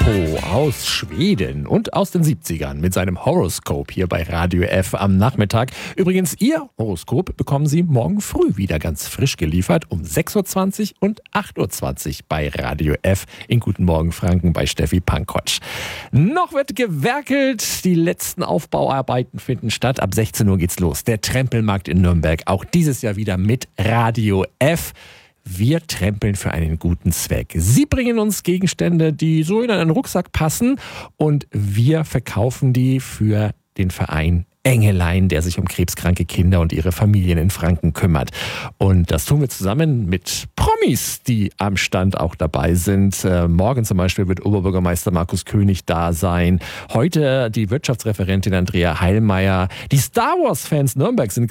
Seppo aus Schweden und aus den 70ern mit seinem Horoskop hier bei Radio F am Nachmittag. Übrigens, Ihr Horoskop bekommen Sie morgen früh wieder ganz frisch geliefert um 6.20 Uhr und 8.20 Uhr bei Radio F in Guten Morgen Franken bei Steffi Pankotsch. Noch wird gewerkelt, die letzten Aufbauarbeiten finden statt. Ab 16 Uhr geht's los. Der Trempelmarkt in Nürnberg, auch dieses Jahr wieder mit Radio F. Wir trempeln für einen guten Zweck. Sie bringen uns Gegenstände, die so in einen Rucksack passen, und wir verkaufen die für den Verein Engelein, der sich um krebskranke Kinder und ihre Familien in Franken kümmert. Und das tun wir zusammen mit Promis, die am Stand auch dabei sind. Morgen zum Beispiel wird Oberbürgermeister Markus König da sein. Heute die Wirtschaftsreferentin Andrea Heilmeier. Die Star Wars-Fans Nürnberg sind